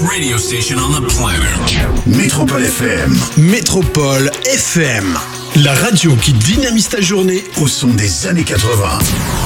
radio station on the planet. Métropole FM. Métropole FM. La radio qui dynamise ta journée au son des années 80.